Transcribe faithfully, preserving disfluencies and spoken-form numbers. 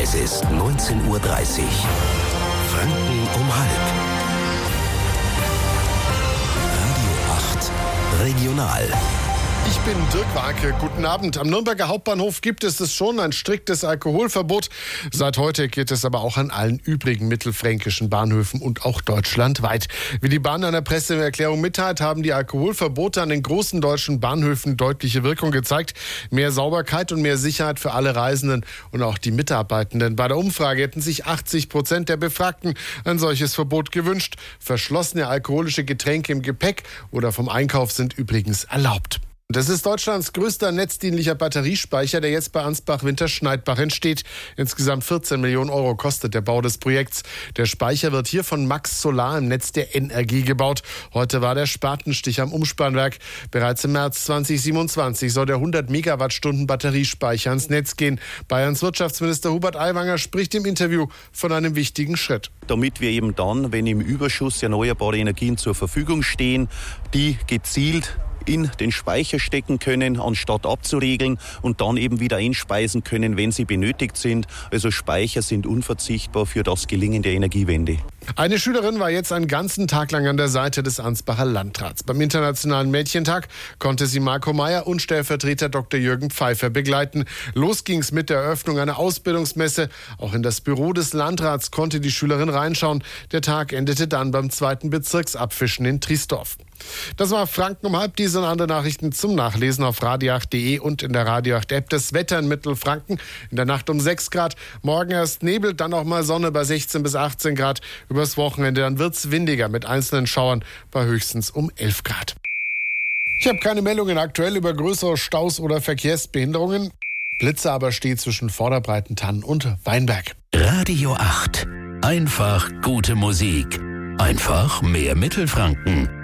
Es ist neunzehn Uhr dreißig. Franken um halb. Radio acht Regional. Ich bin Dirk Warke. Guten Abend. Am Nürnberger Hauptbahnhof gibt es es schon, ein striktes Alkoholverbot. Seit heute geht es aber auch an allen übrigen mittelfränkischen Bahnhöfen und auch deutschlandweit. Wie die Bahn in einer Presseerklärung mitteilt, haben die Alkoholverbote an den großen deutschen Bahnhöfen deutliche Wirkung gezeigt. Mehr Sauberkeit und mehr Sicherheit für alle Reisenden und auch die Mitarbeitenden. Bei der Umfrage hätten sich achtzig Prozent der Befragten ein solches Verbot gewünscht. Verschlossene alkoholische Getränke im Gepäck oder vom Einkauf sind übrigens erlaubt. Das ist Deutschlands größter netzdienlicher Batteriespeicher, der jetzt bei Ansbach-Winterschneidbach entsteht. Insgesamt vierzehn Millionen Euro kostet der Bau des Projekts. Der Speicher wird hier von Max Solar im Netz der N R G gebaut. Heute war der Spatenstich am Umspannwerk. Bereits im März zweitausendsiebenundzwanzig soll der hundert Megawattstunden Batteriespeicher ins Netz gehen. Bayerns Wirtschaftsminister Hubert Aiwanger spricht im Interview von einem wichtigen Schritt. Damit wir eben dann, wenn im Überschuss erneuerbare Energien zur Verfügung stehen, die gezielt in den Speicher stecken können, anstatt abzuregeln und dann eben wieder einspeisen können, wenn sie benötigt sind. Also Speicher sind unverzichtbar für das Gelingen der Energiewende. Eine Schülerin war jetzt einen ganzen Tag lang an der Seite des Ansbacher Landrats. Beim Internationalen Mädchentag konnte sie Marco Meyer und Stellvertreter Doktor Jürgen Pfeiffer begleiten. Los ging's mit der Eröffnung einer Ausbildungsmesse. Auch in das Büro des Landrats konnte die Schülerin reinschauen. Der Tag endete dann beim zweiten Bezirksabfischen in Triesdorf. Das war Franken um halb. Diese und andere Nachrichten zum Nachlesen auf radio acht punkt de und in der Radio acht App. Das Wetter in Mittelfranken. In der Nacht um sechs Grad. Morgen erst Nebel, dann auch mal Sonne bei sechzehn bis achtzehn Grad. Übers Wochenende dann wird's windiger mit einzelnen Schauern bei höchstens um elf Grad. Ich habe keine Meldungen aktuell über größere Staus oder Verkehrsbehinderungen. Blitze aber steht zwischen Vorderbreitentannen und Weinberg. Radio acht. Einfach gute Musik. Einfach mehr Mittelfranken.